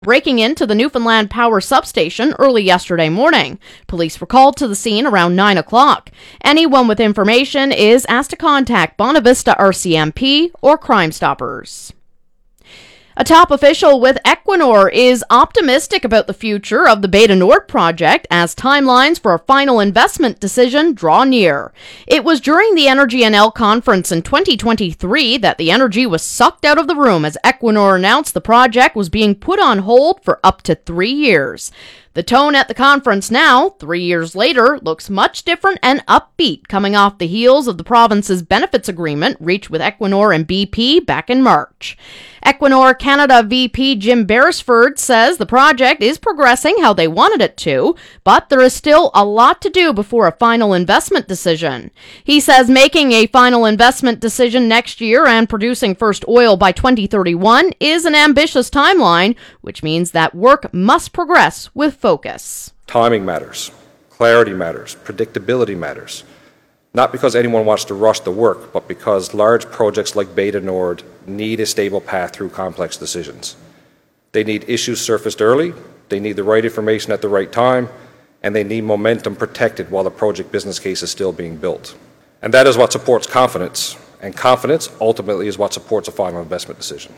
breaking into the Newfoundland Power substation early yesterday morning. Police were called to the scene around 9 o'clock. Anyone with information is asked to contact Bonavista RCMP or Crime Stoppers. A top official with Equinor is optimistic about the future of the Beta Nord project as timelines for a final investment decision draw near. It was during the Energy NL conference in 2023 that the energy was sucked out of the room as Equinor announced the project was being put on hold for up to 3 years. The tone at the conference now, 3 years later, looks much different and upbeat, coming off the heels of the province's benefits agreement reached with Equinor and BP back in March. Equinor Canada VP Jim Beresford says the project is progressing how they wanted it to, but there is still a lot to do before a final investment decision. He says making a final investment decision next year and producing first oil by 2031 is an ambitious timeline, which means that work must progress with focus. Timing matters, clarity matters, predictability matters. Not because anyone wants to rush the work, but because large projects like Beta Nord need a stable path through complex decisions. They need issues surfaced early, they need the right information at the right time, and they need momentum protected while the project business case is still being built. And that is what supports confidence, and confidence ultimately is what supports a final investment decision.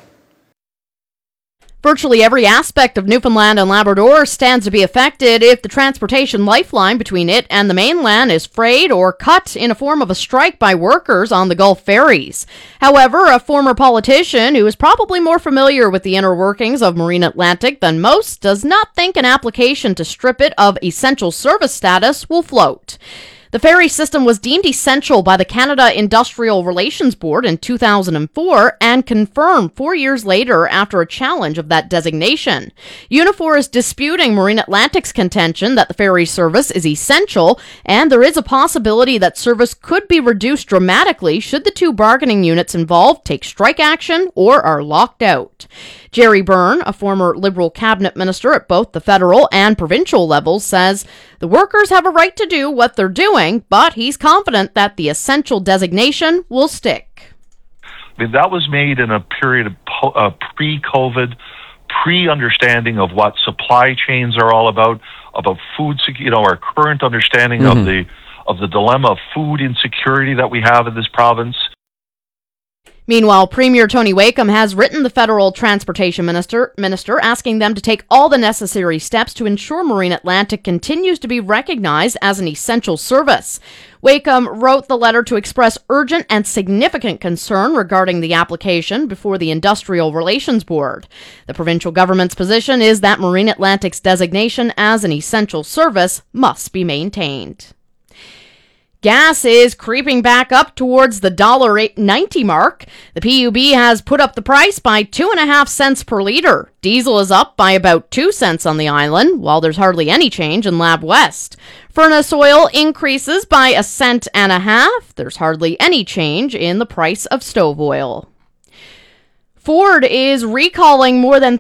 Virtually every aspect of Newfoundland and Labrador stands to be affected if the transportation lifeline between it and the mainland is frayed or cut in a form of a strike by workers on the Gulf ferries. However, a former politician who is probably more familiar with the inner workings of Marine Atlantic than most does not think an application to strip it of essential service status will float. The ferry system was deemed essential by the Canada Industrial Relations Board in 2004 and confirmed 4 years later after a challenge of that designation. Unifor is disputing Marine Atlantic's contention that the ferry service is essential, and there is a possibility that service could be reduced dramatically should the two bargaining units involved take strike action or are locked out. Jerry Byrne, a former Liberal cabinet minister at both the federal and provincial levels, says the workers have a right to do what they're doing, but he's confident that the essential designation will stick. I mean, that was made in a period of pre-COVID, pre-understanding of what supply chains are all about food, our current understanding of the dilemma of food insecurity that we have in this province. Meanwhile, Premier Tony Wakeham has written the federal transportation minister asking them to take all the necessary steps to ensure Marine Atlantic continues to be recognized as an essential service. Wakeham wrote the letter to express urgent and significant concern regarding the application before the Industrial Relations Board. The provincial government's position is that Marine Atlantic's designation as an essential service must be maintained. Gas is creeping back up towards the $1.90 mark. The PUB has put up the price by 2.5 cents per litre. Diesel is up by about 2 cents on the island, while there's hardly any change in Lab West. Furnace oil increases by 1.5 cents. There's hardly any change in the price of stove oil. Ford is recalling more than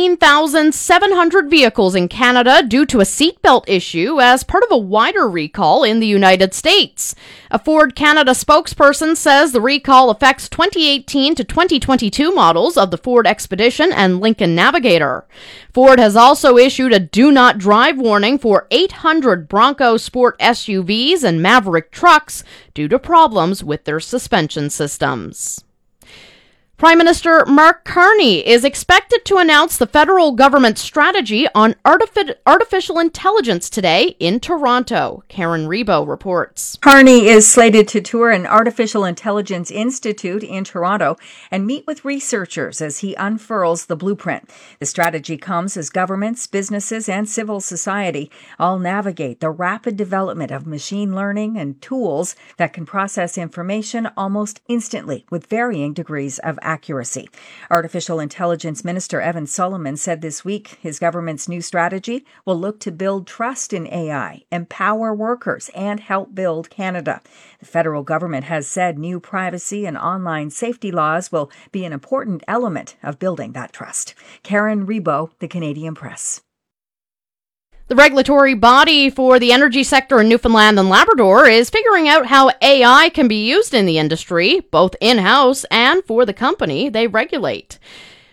13,700 vehicles in Canada due to a seatbelt issue as part of a wider recall in the United States. A Ford Canada spokesperson says the recall affects 2018 to 2022 models of the Ford Expedition and Lincoln Navigator. Ford has also issued a do not drive warning for 800 Bronco Sport SUVs and Maverick trucks due to problems with their suspension systems. Prime Minister Mark Carney is expected to announce the federal government's strategy on artificial intelligence today in Toronto. Karen Rebo reports. Carney is slated to tour an artificial intelligence institute in Toronto and meet with researchers as he unfurls the blueprint. The strategy comes as governments, businesses, and civil society all navigate the rapid development of machine learning and tools that can process information almost instantly with varying degrees of accuracy. Artificial Intelligence Minister Evan Solomon said this week his government's new strategy will look to build trust in AI, empower workers, and help build Canada. The federal government has said new privacy and online safety laws will be an important element of building that trust. Karen Rebo, The Canadian Press. The regulatory body for the energy sector in Newfoundland and Labrador is figuring out how AI can be used in the industry, both in-house and for the company they regulate.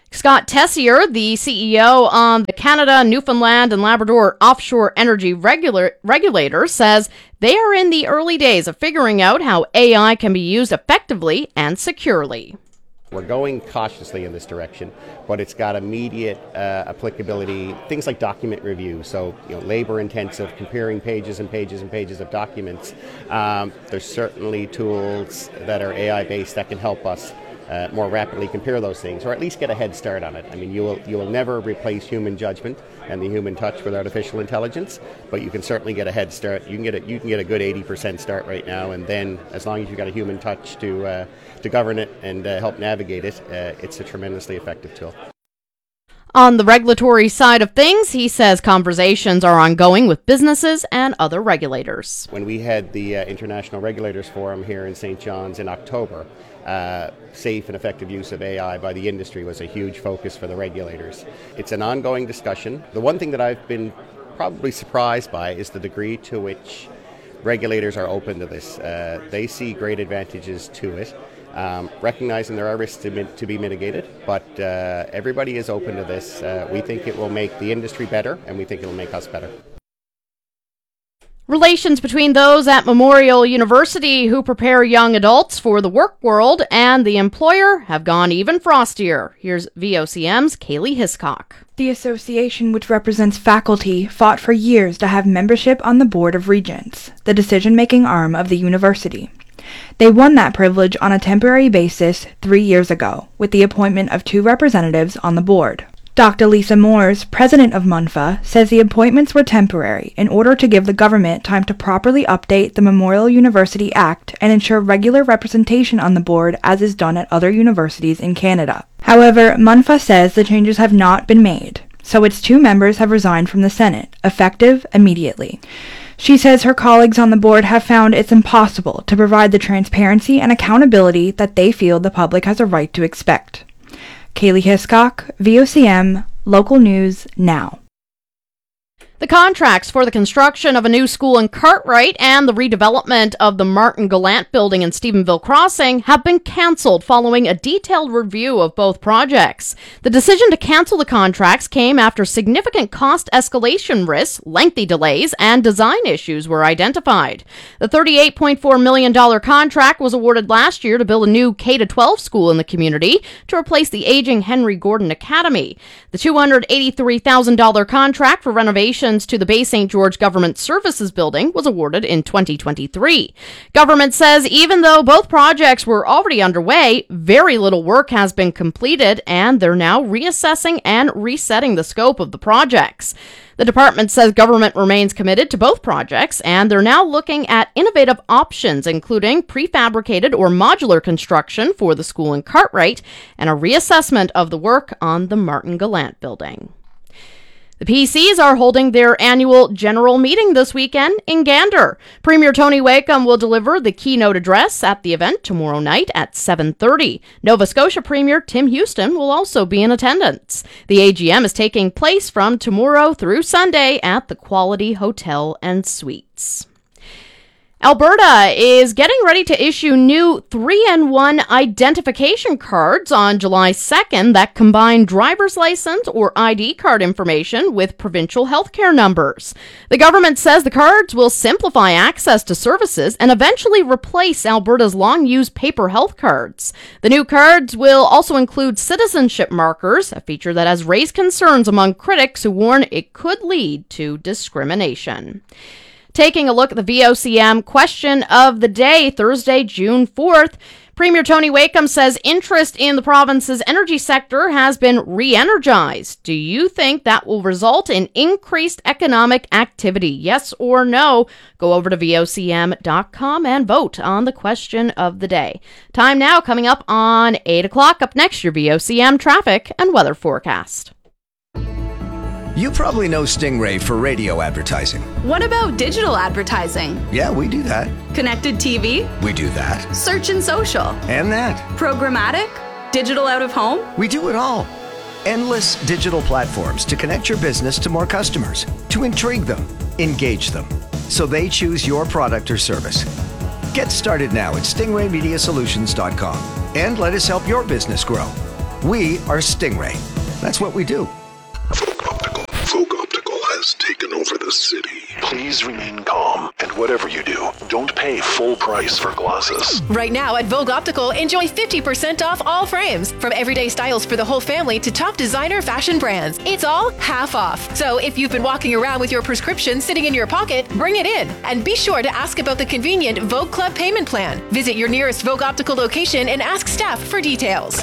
Scott Tessier, the CEO on the Canada, Newfoundland, and Labrador Offshore Energy Regulator, says they are in the early days of figuring out how AI can be used effectively and securely. We're going cautiously in this direction, but it's got immediate applicability. Things like document review, so labor-intensive, comparing pages and pages and pages of documents. There's certainly tools that are AI-based that can help us more rapidly compare those things, or at least get a head start on it. I mean, you will never replace human judgment and the human touch with artificial intelligence, but you can certainly get a head start. You can get a good 80% start right now, and then as long as you've got a human touch to govern it and help navigate it, it's a tremendously effective tool. On the regulatory side of things, he says conversations are ongoing with businesses and other regulators. When we had the International Regulators Forum here in St. John's in October, safe and effective use of AI by the industry was a huge focus for the regulators. It's an ongoing discussion. The one thing that I've been probably surprised by is the degree to which regulators are open to this. They see great advantages to it. Recognizing there are risks to be mitigated, but everybody is open to this. We think it will make the industry better, and we think it will make us better. Relations between those at Memorial University who prepare young adults for the work world and the employer have gone even frostier. Here's VOCM's Kaylee Hiscock. The association, which represents faculty, fought for years to have membership on the Board of Regents, the decision-making arm of the university. They won that privilege on a temporary basis 3 years ago, with the appointment of 2 representatives on the board. Dr. Lisa Moores, president of MUNFA, says the appointments were temporary in order to give the government time to properly update the Memorial University Act and ensure regular representation on the board as is done at other universities in Canada. However, MUNFA says the changes have not been made, so its 2 members have resigned from the Senate, effective immediately. She says her colleagues on the board have found it's impossible to provide the transparency and accountability that they feel the public has a right to expect. Kaylee Hiscock, VOCM, Local News Now. The contracts for the construction of a new school in Cartwright and the redevelopment of the Martin Gallant building in Stephenville Crossing have been cancelled following a detailed review of both projects. The decision to cancel the contracts came after significant cost escalation risks, lengthy delays, and design issues were identified. The $38.4 million contract was awarded last year to build a new K-12 school in the community to replace the aging Henry Gordon Academy. The $283,000 contract for renovation to the Bay St. George Government Services Building was awarded in 2023. Government says even though both projects were already underway, very little work has been completed, and they're now reassessing and resetting the scope of the projects. The department says government remains committed to both projects, and they're now looking at innovative options, including prefabricated or modular construction for the school in Cartwright and a reassessment of the work on the Martin Gallant building. The PCs are holding their annual general meeting this weekend in Gander. Premier Tony Wakeham will deliver the keynote address at the event tomorrow night at 7:30. Nova Scotia Premier Tim Houston will also be in attendance. The AGM is taking place from tomorrow through Sunday at the Quality Hotel and Suites. Alberta is getting ready to issue new 3-in-1 identification cards on July 2nd that combine driver's license or ID card information with provincial healthcare numbers. The government says the cards will simplify access to services and eventually replace Alberta's long-used paper health cards. The new cards will also include citizenship markers, a feature that has raised concerns among critics who warn it could lead to discrimination. Taking a look at the VOCM question of the day, Thursday, June 4th, Premier Tony Wakeham says interest in the province's energy sector has been re-energized. Do you think that will result in increased economic activity? Yes or no? Go over to VOCM.com and vote on the question of the day. Time now coming up on 8 o'clock. Up next, your VOCM traffic and weather forecast. You probably know Stingray for radio advertising. What about digital advertising? Yeah, we do that. Connected TV? We do that. Search and social? And that. Programmatic? Digital out of home? We do it all. Endless digital platforms to connect your business to more customers, to intrigue them, engage them, so they choose your product or service. Get started now at stingraymediasolutions.com and let us help your business grow. We are Stingray. That's what we do. Vogue Optical has taken over the city. Please remain calm, and whatever you do, don't pay full price for glasses. Right now at Vogue Optical, enjoy 50% off all frames. From everyday styles for the whole family to top designer fashion brands. It's all half off. So if you've been walking around with your prescription sitting in your pocket, bring it in. And be sure to ask about the convenient Vogue Club payment plan. Visit your nearest Vogue Optical location and ask staff for details.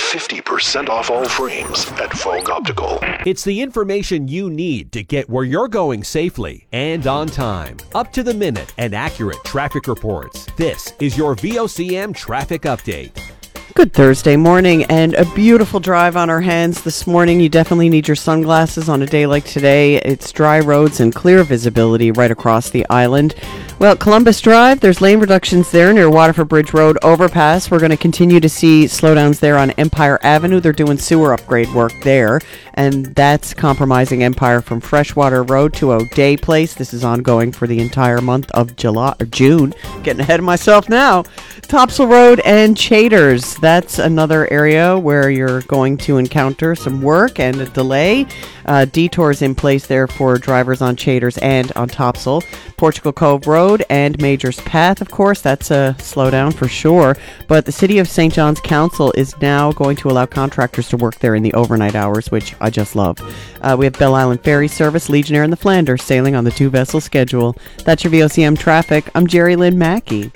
50% off all frames at Vogue Optical. It's the information you need to get where you're going safely and on time. Up to the minute and accurate traffic reports. This is your VOCM traffic update. Good Thursday morning and a beautiful drive on our hands this morning. You definitely need your sunglasses on a day like today. It's dry roads and clear visibility right across the island. Well, Columbus Drive, there's lane reductions there near Waterford Bridge Road overpass. We're going to continue to see slowdowns there on Empire Avenue. They're doing sewer upgrade work there, and that's compromising Empire from Freshwater Road to O'Day Place. This is ongoing for the entire month of June. Getting ahead of myself now. Topsail Road and Chaders. That's another area where you're going to encounter some work and a delay. Detours in place there for drivers on Chaders and on Topsail. Portugal Cove Road and Majors Path, of course, that's a slowdown for sure. But the City of St. John's Council is now going to allow contractors to work there in the overnight hours, which I just love. We have Belle Island Ferry Service, Legionnaire, and the Flanders sailing on the 2-vessel schedule. That's your VOCM traffic. I'm Jerry Lynn Mackey.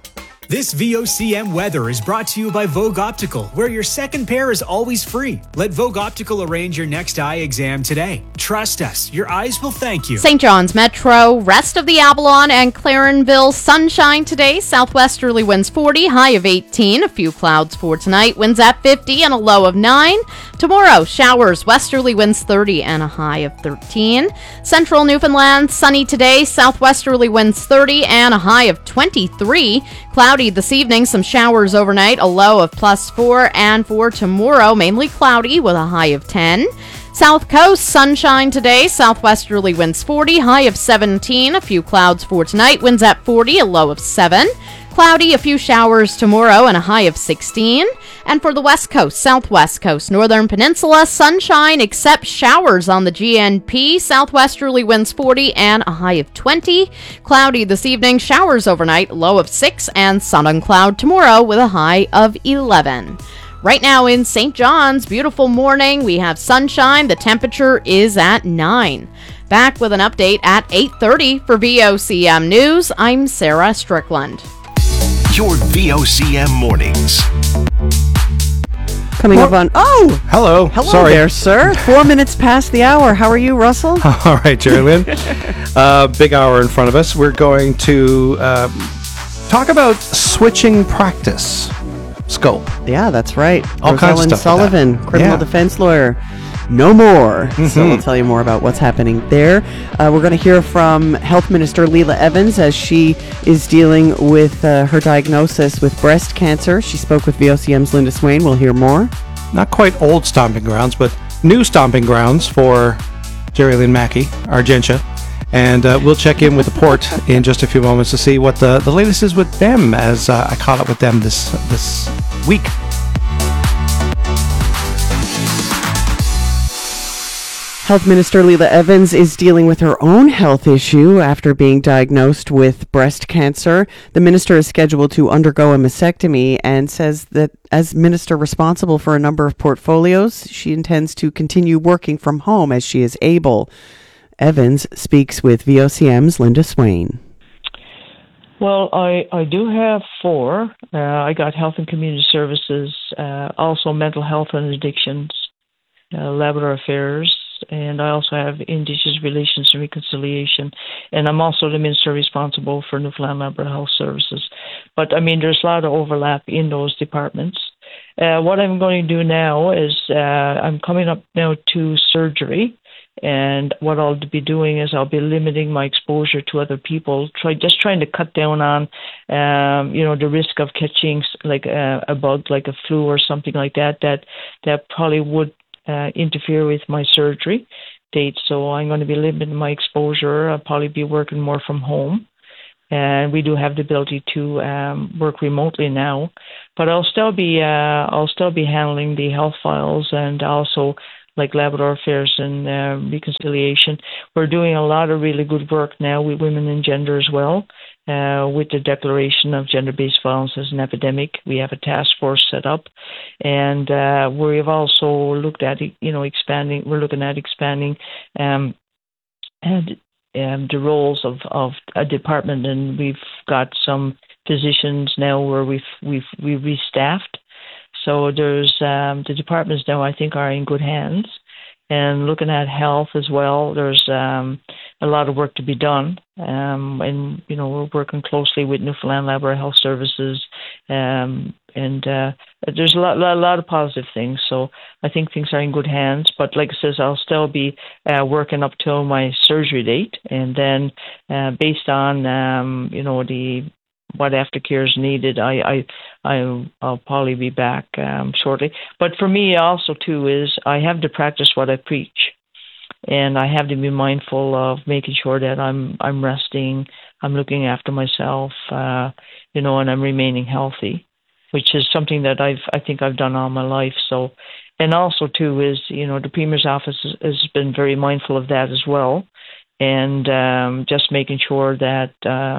This VOCM weather is brought to you by Vogue Optical, where your second pair is always free. Let Vogue Optical arrange your next eye exam today. Trust us, your eyes will thank you. St. John's Metro, rest of the Avalon and Clarenville, sunshine today. Southwesterly winds 40, high of 18. A few clouds for tonight, winds at 50 and a low of 9. Tomorrow, showers, westerly winds 30 and a high of 13. Central Newfoundland, sunny today. Southwesterly winds 30 and a high of 23. Cloudy this evening, some showers overnight, a low of +4, and for tomorrow, mainly cloudy with a high of 10. South Coast, sunshine today, southwesterly winds 40, high of 17. A few clouds for tonight, winds at 40, a low of 7. Cloudy, a few showers tomorrow, and a high of 16. And for the West Coast, Southwest Coast, Northern Peninsula, sunshine except showers on the GNP. Southwesterly winds 40 and a high of 20. Cloudy this evening, showers overnight, low of 6, and sun and cloud tomorrow with a high of 11. Right now in St. John's, beautiful morning. We have sunshine. The temperature is at 9. Back with an update at 8:30 for VOCM News. I'm Sarah Strickland. Your VOCM mornings. Coming up on... Oh! Hello. Sorry. There, sir. 4 minutes past the hour. How are you, Russell? All right, Jerry Lynn. Big hour in front of us. We're going to talk about switching practice scope. Yeah, that's right. All kinds of stuff. Sullivan, criminal defense lawyer. No more. Mm-hmm. So we'll tell you more about what's happening there. We're going to hear from Health Minister Leila Evans as she is dealing with her diagnosis with breast cancer. She spoke with VOCM's Linda Swain. We'll hear more. Not quite old stomping grounds, but new stomping grounds for Jerry Lynn Mackey, Argentia. And we'll check in with the port in just a few moments to see what the latest is with them, as I caught up with them this week. Health Minister Leila Evans is dealing with her own health issue after being diagnosed with breast cancer. The minister is scheduled to undergo a mastectomy and says that as minister responsible for a number of portfolios, she intends to continue working from home as she is able. Evans speaks with VOCM's Linda Swain. Well, I do have 4. I got health and community services, also mental health and addictions, Labrador affairs, and I also have Indigenous Relations and Reconciliation, and I'm also the minister responsible for Newfoundland Labrador Health Services. But, I mean, there's a lot of overlap in those departments. What I'm going to do now is I'm coming up now to surgery, and what I'll be doing is I'll be limiting my exposure to other people, trying to cut down on, the risk of catching like a bug, like a flu or something like that probably would interfere with my surgery date. So I'm going to be limiting my exposure. I'll probably be working more from home. and we do have the ability to work remotely now. But I'll still be handling the health files and also like Labrador Affairs and reconciliation. We're doing a lot of really good work now with women and gender as well. With the declaration of gender-based violence as an epidemic, we have a task force set up, and we've also looked at expanding. We're looking at expanding the roles of a department, and we've got some positions now where we've restaffed. So there's the departments now I think are in good hands. And looking at health as well, there's a lot of work to be done. And, we're working closely with Newfoundland Labrador Health Services. And there's a lot of positive things. So I think things are in good hands. But like I says, I'll still be working up till my surgery date. And then based on, what aftercare is needed, I'll probably be back shortly. But for me also too is I have to practice what I preach, and I have to be mindful of making sure that I'm resting, I'm looking after myself, and I'm remaining healthy, which is something that I think I've done all my life. So, and also too is the Premier's office has been very mindful of that as well, and just making sure that.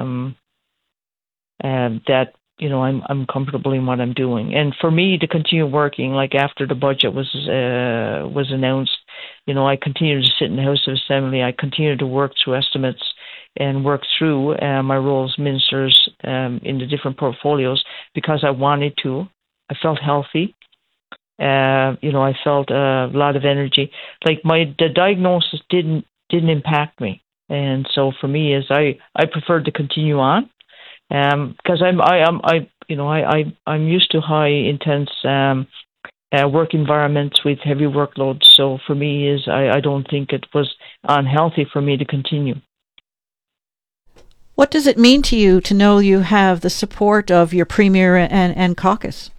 I'm comfortable in what I'm doing, and for me to continue working, like after the budget was announced, I continued to sit in the House of Assembly. I continued to work through estimates and work through my role as ministers in the different portfolios because I wanted to. I felt healthy. I felt a lot of energy. Like the diagnosis didn't impact me, and so for me, is I preferred to continue on. Because I'm used to high intense work environments with heavy workloads. So for me is I don't think it was unhealthy for me to continue. What does it mean to you to know you have the support of your Premier and caucus?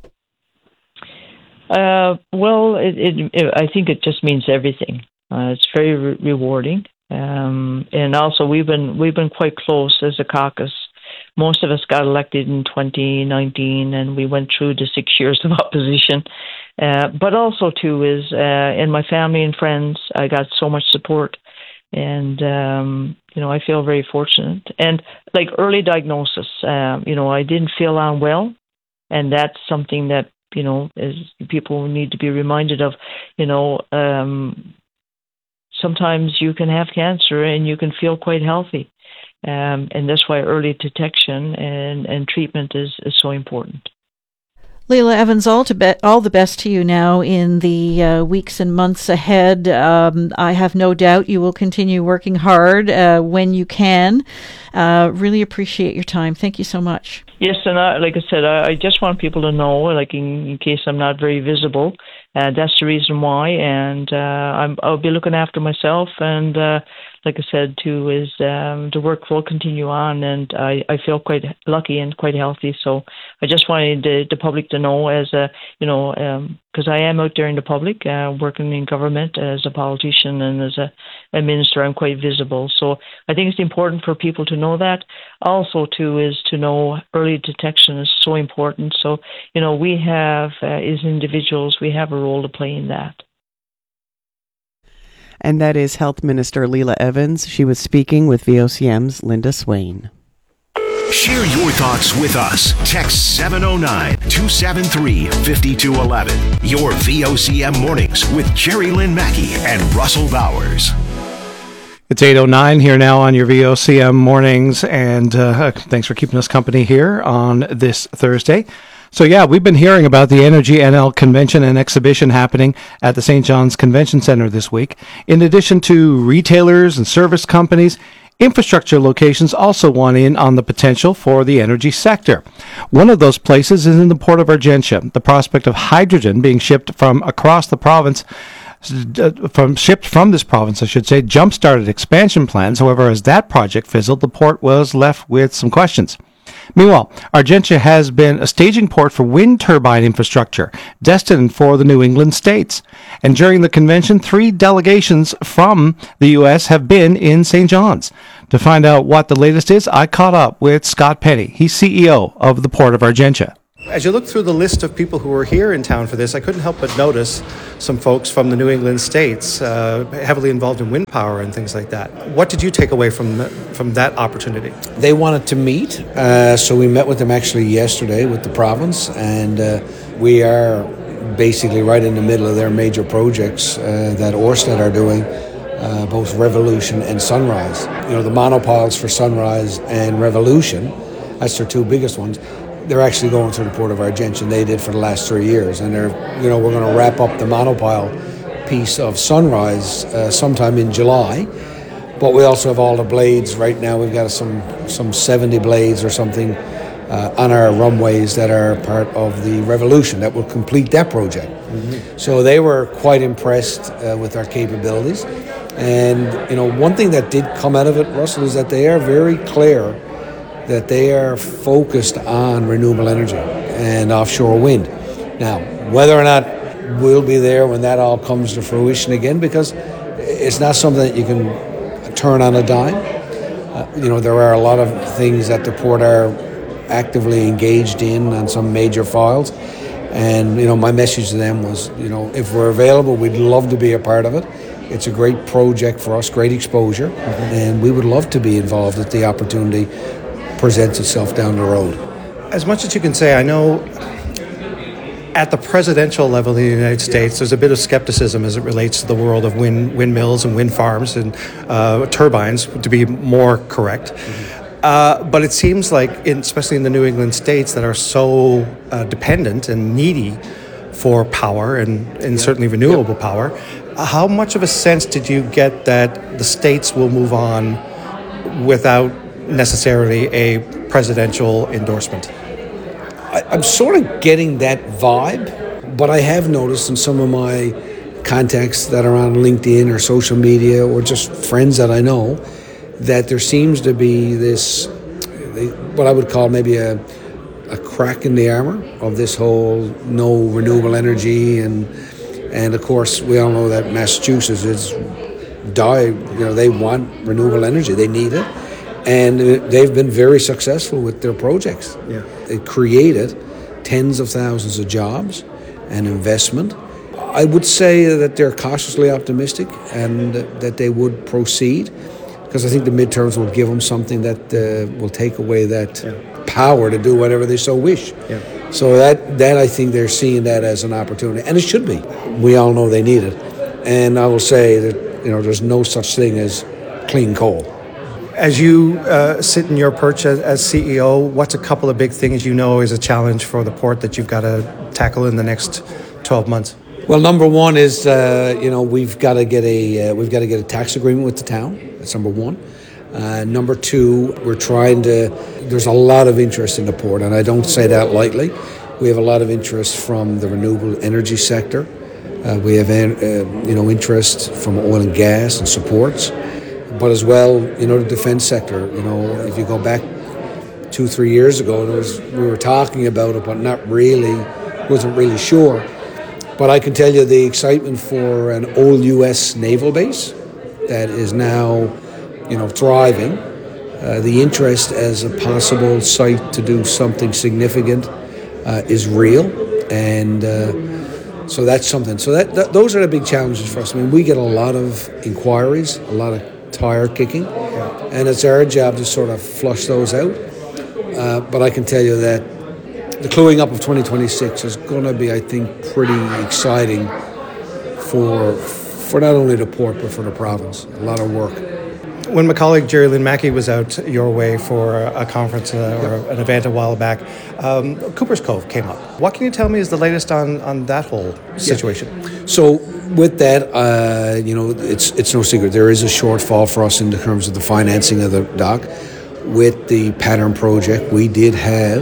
Well, I think it just means everything. It's very rewarding, and also we've been quite close as a caucus. Most of us got elected in 2019, and we went through the 6 years of opposition. But also, too, is in my family and friends, I got so much support. And, I feel very fortunate. And, like, early diagnosis, I didn't feel unwell. And that's something that, is people need to be reminded of. Sometimes you can have cancer and you can feel quite healthy. And that's why early detection and treatment is so important. Leila Evans, all the best to you now in the weeks and months ahead. I have no doubt you will continue working hard when you can. Really appreciate your time. Thank you so much. Yes, and like I said, I just want people to know, like in case I'm not very visible, that's the reason why. And I'll be looking after myself, and like I said, too, is the work will continue on, and I feel quite lucky and quite healthy. So I just wanted the public to know, as because I am out there in the public, working in government as a politician and as a minister, I'm quite visible. So I think it's important for people to know that. Also, too, is to know early detection is so important. So, we have, as individuals, we have a role to play in that. And that is Health Minister Leila Evans. She was speaking with VOCM's Linda Swain. Share your thoughts with us. Text 709-273-5211. Your VOCM mornings with Jerry Lynn Mackey and Russell Bowers. It's 8:09 here now on your VOCM mornings, and thanks for keeping us company here on this Thursday. So yeah, we've been hearing about the Energy NL convention and exhibition happening at the St. John's Convention Center this week. In addition to retailers and service companies, infrastructure locations also want in on the potential for the energy sector. One of those places is in the Port of Argentia. The prospect of hydrogen being shipped from across the province from this province, jump-started expansion plans. However, as that project fizzled, the port was left with some questions. Meanwhile, Argentia has been a staging port for wind turbine infrastructure destined for the New England states. And during the convention, 3 delegations from the U.S. have been in St. John's. To find out what the latest is, I caught up with Scott Penny. He's CEO of the Port of Argentia. As you look through the list of people who were here in town for this, I couldn't help but notice some folks from the New England states heavily involved in wind power and things like that. What did you take away from that opportunity? They wanted to meet, so we met with them actually yesterday with the province, and we are basically right in the middle of their major projects that Ørsted are doing, both Revolution and Sunrise. You know, the monopiles for Sunrise and Revolution, that's their 2 biggest ones. They're actually going through the Port of Argentia. They did for the last 3 years, and we're going to wrap up the monopile piece of Sunrise sometime in July. But we also have all the blades right now. We've got some 70 blades or something on our runways that are part of the Revolution that will complete that project. Mm-hmm. So they were quite impressed with our capabilities. And one thing that did come out of it, Russell, is that they are very clear that they are focused on renewable energy and offshore wind. Now, whether or not we'll be there when that all comes to fruition again, because it's not something that you can turn on a dime. There are a lot of things that the port are actively engaged in on some major files. And, my message to them was, if we're available, we'd love to be a part of it. It's a great project for us, great exposure, and we would love to be involved if the opportunity presents itself down the road. As much as you can say, I know at the presidential level in the United States, there's a bit of skepticism as it relates to the world of windmills and wind farms and turbines, to be more correct. But it seems like, especially in the New England states that are so dependent and needy for power and certainly renewable power, how much of a sense did you get that the states will move on without necessarily a presidential endorsement? I'm sort of getting that vibe, but I have noticed in some of my contacts that are on LinkedIn or social media or just friends that I know that there seems to be this, what I would call maybe a crack in the armor of this whole no renewable energy, and of course we all know that Massachusetts is they want renewable energy, they need it. And they've been very successful with their projects. Yeah. They created tens of thousands of jobs and investment. I would say that they're cautiously optimistic and that they would proceed, because I think the midterms will give them something that will take away that power to do whatever they so wish. Yeah. So that I think they're seeing that as an opportunity, and it should be. We all know they need it. And I will say that there's no such thing as clean coal. As you sit in your perch as CEO, what's a couple of big things is a challenge for the port that you've got to tackle in the next 12 months? Well, number one is we've got to get a tax agreement with the town. That's number one. Number two, there's a lot of interest in the port, and I don't say that lightly. We have a lot of interest from the renewable energy sector. We have interest from oil and gas and supports. But as well, the defense sector. If you go back 2-3 years ago, we were talking about it, but wasn't really sure. But I can tell you the excitement for an old U.S. naval base that is now, thriving. The interest as a possible site to do something significant is real, and so that's something. So those are the big challenges for us. I mean, we get a lot of inquiries, a lot of tire kicking, and it's our job to sort of flush those out. But I can tell you that the cluing up of 2026 is going to be, I think, pretty exciting for not only the port but for the province. A lot of work. When my colleague Jerry Lynn Mackey was out your way for a conference or an event a while back, Cooper's Cove came up. What can you tell me is the latest on that whole situation? Yeah. So with that, it's no secret. There is a shortfall for us in terms of the financing of the dock. With the Pattern project, we did have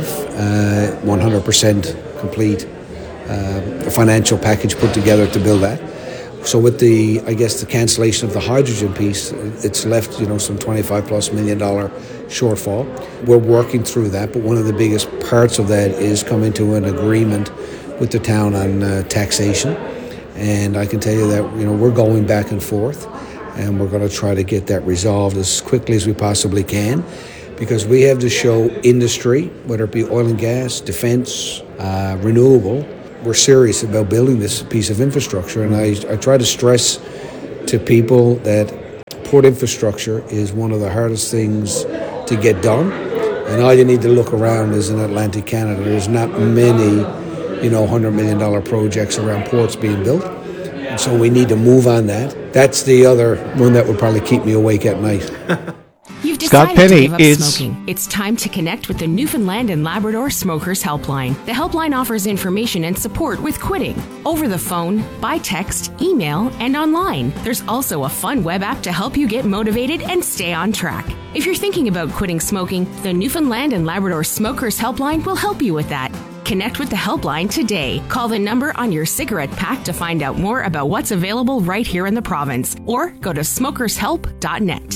100% complete financial package put together to build that. So with the cancellation of the hydrogen piece, it's left, some $25+ million shortfall. We're working through that, but one of the biggest parts of that is coming to an agreement with the town on taxation. And I can tell you that, we're going back and forth, and we're going to try to get that resolved as quickly as we possibly can, because we have to show industry, whether it be oil and gas, defense, renewable, we're serious about building this piece of infrastructure. And I try to stress to people that port infrastructure is one of the hardest things to get done. And all you need to look around is in Atlantic Canada. There's not many, $100 million projects around ports being built. And so we need to move on that. That's the other one that would probably keep me awake at night. You've Scott decided Penny to give up is- smoking. It's time to connect with the Newfoundland and Labrador Smokers Helpline. The helpline offers information and support with quitting over the phone, by text, email, and online. There's also a fun web app to help you get motivated and stay on track. If you're thinking about quitting smoking, the Newfoundland and Labrador Smokers Helpline will help you with that. Connect with the helpline today. Call the number on your cigarette pack to find out more about what's available right here in the province, or go to smokershelp.net.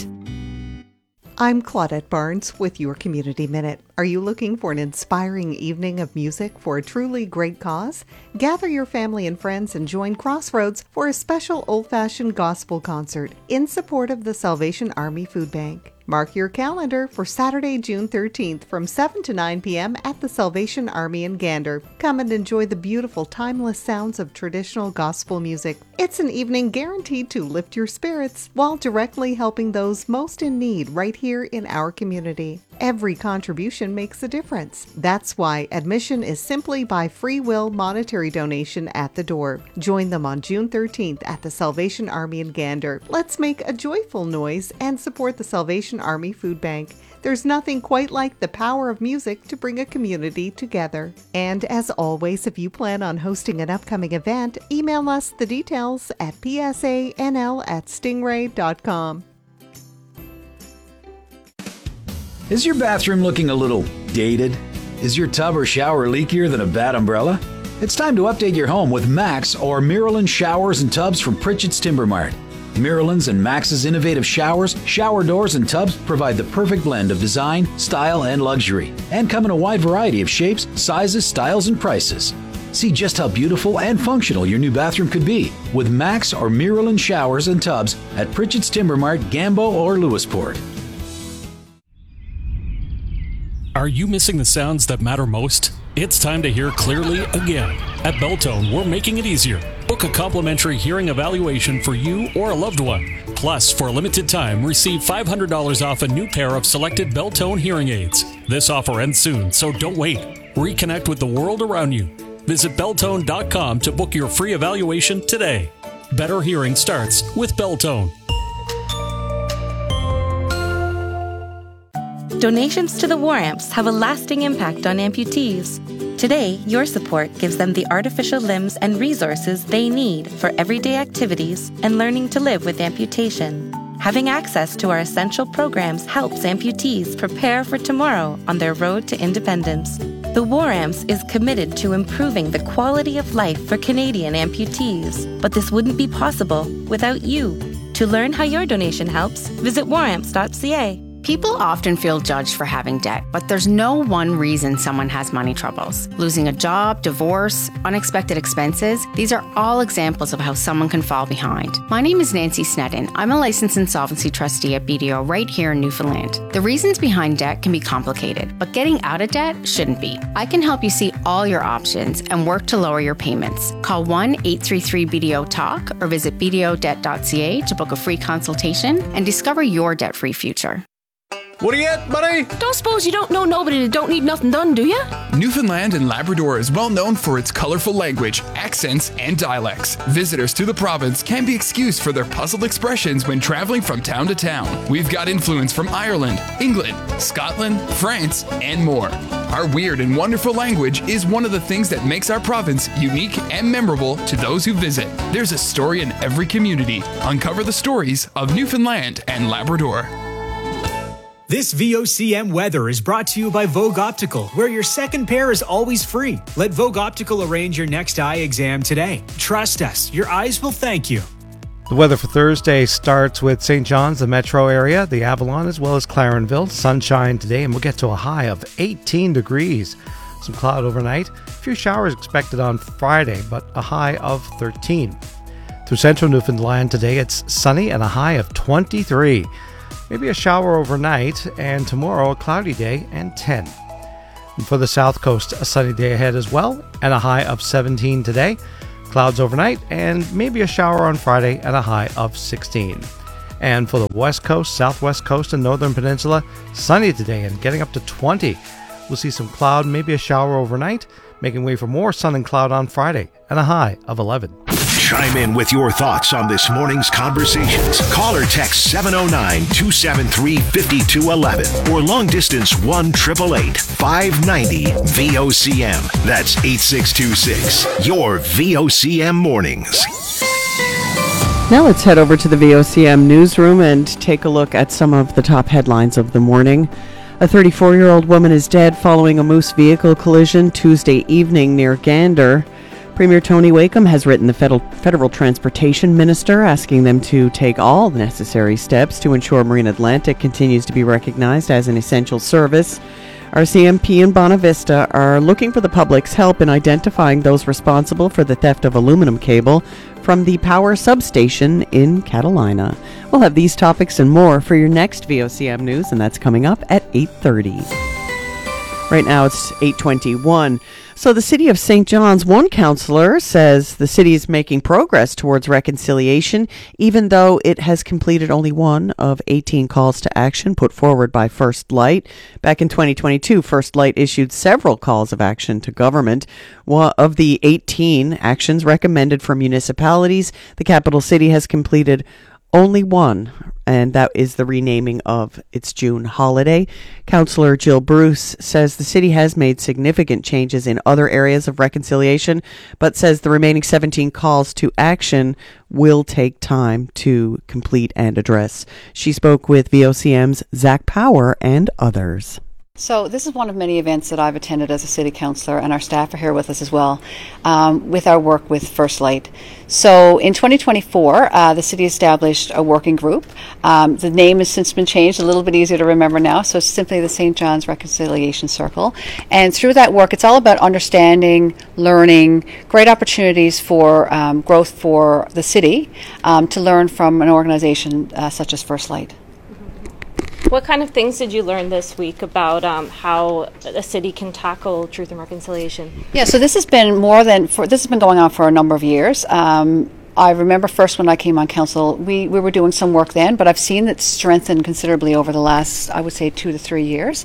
I'm Claudette Barnes with your Community Minute. Are you looking for an inspiring evening of music for a truly great cause? Gather your family and friends and join Crossroads for a special old-fashioned gospel concert in support of the Salvation Army Food Bank. Mark your calendar for Saturday, June 13th from 7 to 9 p.m. at the Salvation Army in Gander. Come and enjoy the beautiful, timeless sounds of traditional gospel music. It's an evening guaranteed to lift your spirits while directly helping those most in need right here in our community. Every contribution makes a difference. That's why admission is simply by free will monetary donation at the door. Join them on June 13th at the Salvation Army in Gander. Let's make a joyful noise and support the Salvation Army Food Bank. There's nothing quite like the power of music to bring a community together. And as always, if you plan on hosting an upcoming event, email us the details at psanl@stingray.com. Is your bathroom looking a little dated? Is your tub or shower leakier than a bad umbrella? It's time to update your home with Max or Miralyn showers and tubs from Pritchett's Timber Mart. Miralyn's and Max's innovative showers, shower doors, and tubs provide the perfect blend of design, style, and luxury, and come in a wide variety of shapes, sizes, styles, and prices. See just how beautiful and functional your new bathroom could be with Max or Miralyn showers and tubs at Pritchett's Timber Mart, Gambo, or Lewisport. Are you missing the sounds that matter most? It's time to hear clearly again. At Beltone, we're making it easier. Book a complimentary hearing evaluation for you or a loved one. Plus, for a limited time, receive $500 off a new pair of selected Beltone hearing aids. This offer ends soon, so don't wait. Reconnect with the world around you. Visit Beltone.com to book your free evaluation today. Better hearing starts with Beltone. Donations to the War Amps have a lasting impact on amputees. Today, your support gives them the artificial limbs and resources they need for everyday activities and learning to live with amputation. Having access to our essential programs helps amputees prepare for tomorrow on their road to independence. The War Amps is committed to improving the quality of life for Canadian amputees, but this wouldn't be possible without you. To learn how your donation helps, visit waramps.ca. People often feel judged for having debt, but there's no one reason someone has money troubles. Losing a job, divorce, unexpected expenses, these are all examples of how someone can fall behind. My name is Nancy Sneddon. I'm a licensed insolvency trustee at BDO right here in Newfoundland. The reasons behind debt can be complicated, but getting out of debt shouldn't be. I can help you see all your options and work to lower your payments. Call 1-833-BDO-TALK or visit bdodebt.ca to book a free consultation and discover your debt-free future. What are you at, buddy? Don't suppose you don't know nobody that don't need nothing done, do you? Newfoundland and Labrador is well known for its colorful language, accents, and dialects. Visitors to the province can be excused for their puzzled expressions when traveling from town to town. We've got influence from Ireland, England, Scotland, France, and more. Our weird and wonderful language is one of the things that makes our province unique and memorable to those who visit. There's a story in every community. Uncover the stories of Newfoundland and Labrador. This VOCM weather is brought to you by Vogue Optical, where your second pair is always free. Let Vogue Optical arrange your next eye exam today. Trust us, your eyes will thank you. The weather for Thursday starts with St. John's, the metro area, the Avalon, as well as Clarenville. Sunshine today, and we'll get to a high of 18 degrees. Some cloud overnight. A few showers expected on Friday, but a high of 13. Through central Newfoundland today, it's sunny and a high of 23. Maybe a shower overnight, and tomorrow a cloudy day and 10. And for the south coast, a sunny day ahead as well, and a high of 17 today. Clouds overnight, and maybe a shower on Friday, and a high of 16. And for the west coast, southwest coast, and northern peninsula, sunny today and getting up to 20. We'll see some cloud, maybe a shower overnight, making way for more sun and cloud on Friday, and a high of 11. Chime in with your thoughts on this morning's conversations. Call or text 709-273-5211 or long distance 1-888-590-VOCM. That's 8626. Your VOCM mornings. Now let's head over to the VOCM newsroom and take a look at some of the top headlines of the morning. A 34-year-old woman is dead following a Moose vehicle collision Tuesday evening near Gander. Premier Tony Wakeham has written the federal transportation minister, asking them to take all necessary steps to ensure Marine Atlantic continues to be recognized as an essential service. RCMP and Bonavista are looking for the public's help in identifying those responsible for the theft of aluminum cable from the power substation in Catalina. We'll have these topics and more for your next VOCM news, and that's coming up at 8:30. Right now it's 8:21. So the city of St. John's, one councillor says the city is making progress towards reconciliation, even though it has completed only one of 18 calls to action put forward by First Light. Back in 2022, First Light issued several calls of action to government. One of the 18 actions recommended for municipalities, the capital city has completed only one, and that is the renaming of its June holiday. Councillor Jill Bruce says the city has made significant changes in other areas of reconciliation, but says the remaining 17 calls to action will take time to complete and address. She spoke with VOCM's Zach Power and others. So this is one of many events that I've attended as a city councillor, and our staff are here with us as well, with our work with First Light. So in 2024, the city established a working group. The name has since been changed, a little bit easier to remember now, so it's simply the St. John's Reconciliation Circle. And through that work, it's all about understanding, learning, great opportunities for growth for the city to learn from an organization such as First Light. What kind of things did you learn this week about how a city can tackle truth and reconciliation? Yeah, so this has been this has been going on for a number of years. I remember first when I came on council, we were doing some work then, but I've seen it strengthen considerably over the last, I would say, 2 to 3 years.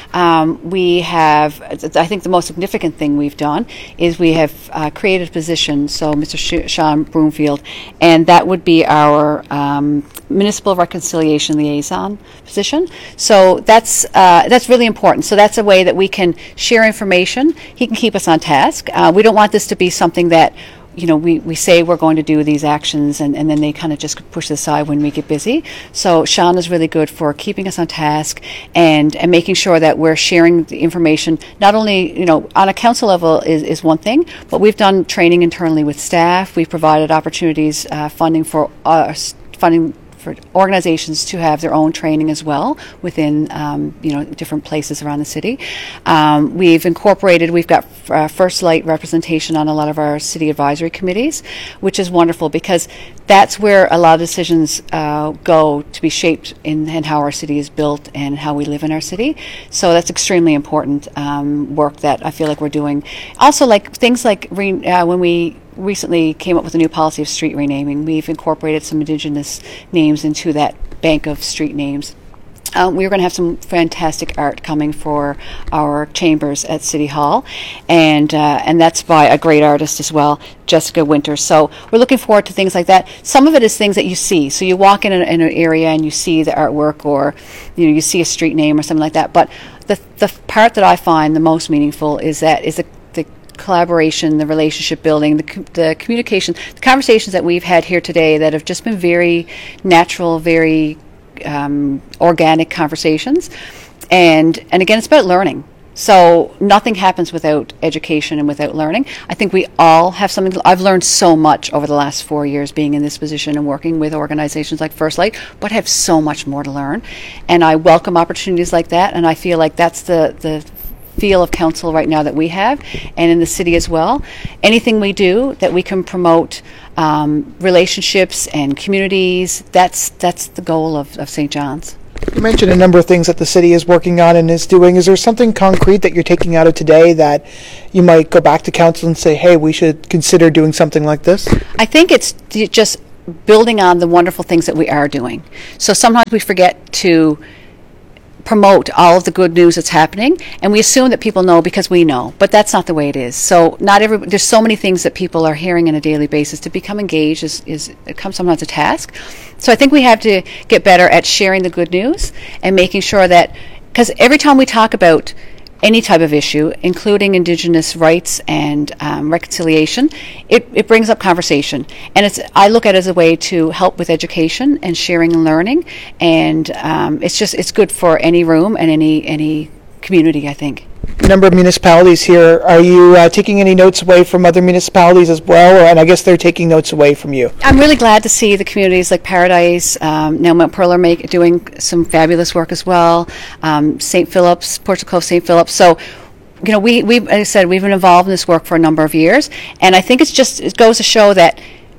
We have, I think the most significant thing we've done is we have created a position, so Mr. Sean Broomfield, and that would be our municipal reconciliation liaison position. So that's really important. So that's a way that we can share information. He can keep us on task. We don't want this to be something that we say we're going to do these actions and then they kind of just push it aside when we get busy. So Sean is really good for keeping us on task and making sure that we're sharing the information. Not only, on a council level is one thing, but we've done training internally with staff. We've provided opportunities, funding for organizations to have their own training as well within different places around the city. We've got First Light representation on a lot of our city advisory committees, which is wonderful because that's where a lot of decisions go to be shaped in how our city is built and how we live in our city. So that's extremely important work that I feel like we're doing. Also, like things like when we recently came up with a new policy of street renaming, we've incorporated some Indigenous names into that bank of street names. We're going to have some fantastic art coming for our chambers at City Hall, and that's by a great artist as well, Jessica Winters. So we're looking forward to things like that. Some of it is things that you see. So you walk in an area and you see the artwork, or you see a street name or something like that. But the part that I find the most meaningful is the collaboration, the relationship building, the communication, the conversations that we've had here today that have just been very natural, very organic conversations. And again, it's about learning. So nothing happens without education and without learning. I think we all have something. I've learned so much over the last 4 years being in this position and working with organizations like First Light, but have so much more to learn. And I welcome opportunities like that, and I feel like that's the feel of council right now that we have, and in the city as well. Anything we do that we can promote relationships and communities, that's the goal of St. John's. You mentioned a number of things that the city is working on and is doing. Is there something concrete that you're taking out of today that you might go back to council and say, hey, we should consider doing something like this? I think it's just building on the wonderful things that we are doing. So sometimes we forget to promote all of the good news that's happening, and we assume that people know because we know, but that's not the way it is. So there's so many things that people are hearing on a daily basis. To become engaged is sometimes a task. So I think we have to get better at sharing the good news and making sure that, because every time we talk about any type of issue, including Indigenous rights and reconciliation, it brings up conversation. And I look at it as a way to help with education and sharing and learning. And it's good for any room and any community, I think. A number of municipalities here. Are you taking any notes away from other municipalities as well? And I guess they're taking notes away from you. I'm really glad to see the communities like Paradise, now Mount Pearl are doing some fabulous work as well. St. Philip's, Portugal Cove, St. Philip's. So, we as I said, we've been involved in this work for a number of years, and I think it goes to show that,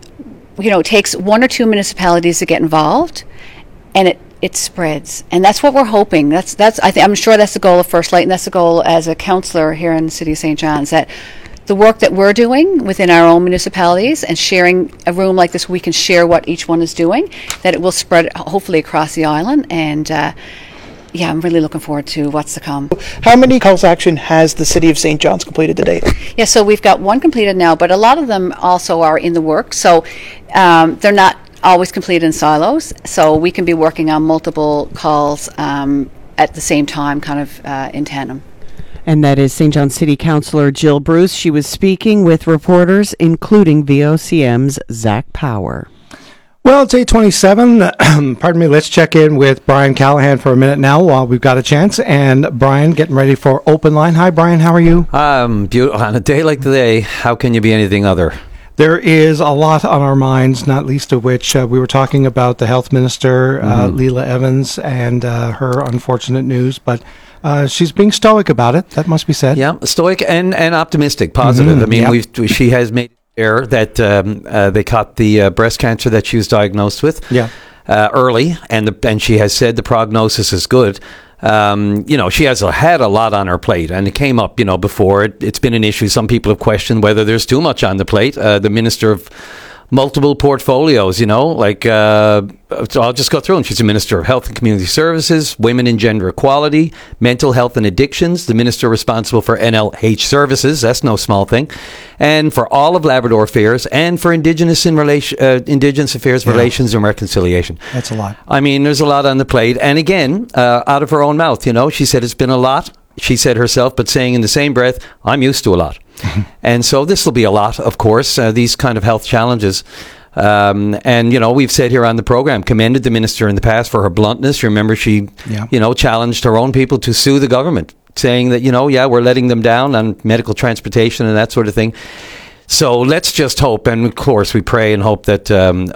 it takes one or two municipalities to get involved, and it spreads, and that's what we're hoping. I'm sure that's the goal of First Light, and that's the goal as a councillor here in the city of St. John's, that the work that we're doing within our own municipalities and sharing a room like this, we can share what each one is doing, that it will spread hopefully across the island. And I'm really looking forward to what's to come. How many calls to action has the city of St. John's completed to date? Yeah, so we've got one completed now, but a lot of them also are in the works. So they're not always completed in silos, so we can be working on multiple calls at the same time, kind of in tandem. And that is St. John City Councillor Jill Bruce. She was speaking with reporters, including VOCM's Zach Power. Well, it's 8:27. Pardon me. Let's check in with Brian Callahan for a minute now while we've got a chance. And Brian, getting ready for Open Line. Hi, Brian. How are you? On a day like today, how can you be anything other? There is a lot on our minds, not least of which we were talking about the health minister, Leila Evans, and her unfortunate news. But she's being stoic about it. That must be said. Yeah, stoic and optimistic, positive. I mean, she has made it clear that they caught the breast cancer that she was diagnosed with early, and she has said the prognosis is good. She has had a lot on her plate, and it came up, before. It's been an issue. Some people have questioned whether there's too much on the plate. The minister of multiple portfolios, so I'll just go through them. She's a Minister of Health and Community Services, Women and Gender Equality, Mental Health and Addictions, the Minister responsible for NLH Services, that's no small thing, and for all of Labrador Affairs, and for Indigenous Affairs, Relations and Reconciliation. That's a lot. I mean, there's a lot on the plate. And again, out of her own mouth, she said it's been a lot. She said herself, but saying in the same breath, I'm used to a lot. And so this will be a lot, of course, these kind of health challenges. We've said here on the program, commended the minister in the past for her bluntness. Remember, she, challenged her own people to sue the government, saying that, we're letting them down on medical transportation and that sort of thing. So let's just hope, and of course we pray and hope that,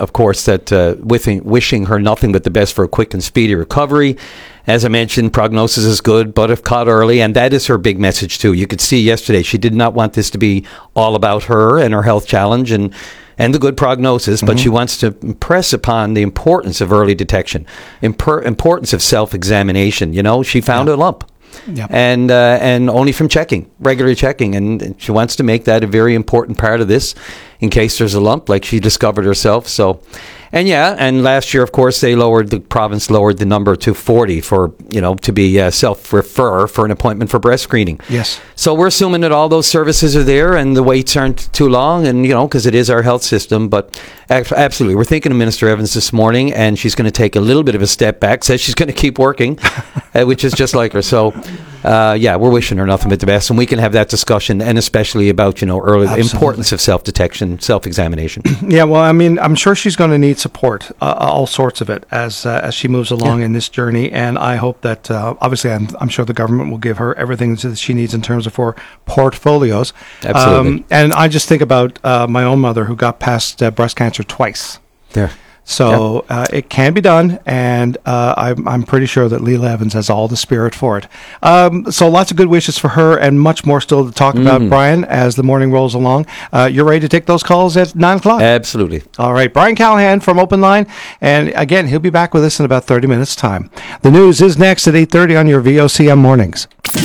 wishing her nothing but the best for a quick and speedy recovery. As I mentioned, prognosis is good, but if caught early, and that is her big message too. You could see yesterday she did not want this to be all about her and her health challenge and the good prognosis, but she wants to impress upon the importance of early detection, importance of self-examination. She found a lump. Yep. And only from regular checking, and she wants to make that a very important part of this, in case there's a lump, like she discovered herself. So, and last year, of course, the province lowered the number to 40 for to be self-refer for an appointment for breast screening. Yes. So we're assuming that all those services are there and the waits aren't too long, and because it is our health system. But absolutely, we're thinking of Minister Evans this morning, and she's going to take a little bit of a step back. Says she's going to keep working, which is just like her. So we're wishing her nothing but the best, and we can have that discussion, and especially about early importance of self-detection, self-examination. Yeah, well, I mean, I'm sure she's going to need support, all sorts of it, as she moves along in this journey, and I hope that obviously I'm sure the government will give her everything that she needs in terms of her portfolios. Absolutely. And I just think about my own mother, who got past breast cancer twice. There. So it can be done, and I'm pretty sure that Leila Evans has all the spirit for it. So lots of good wishes for her, and much more still to talk about, Brian, as the morning rolls along. You're ready to take those calls at 9 o'clock? Absolutely. All right, Brian Callahan from Open Line, and again, he'll be back with us in about 30 minutes' time. The news is next at 8:30 on your VOCM mornings.